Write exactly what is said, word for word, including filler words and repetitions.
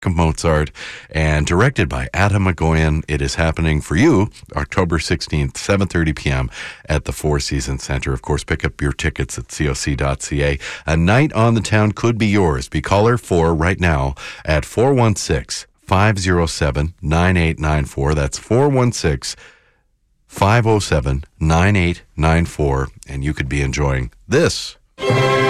of Mozart, and directed by Adam McGoyan. It is happening for you October sixteenth, seven thirty p.m. at the Four Seasons Center. Of course, pick up your tickets at C O C dot C A. A night on the town could be yours. Be caller four right now at four one six, five oh seven, nine eight nine four. That's four one six, five oh seven, nine eight nine four. And you could be enjoying this.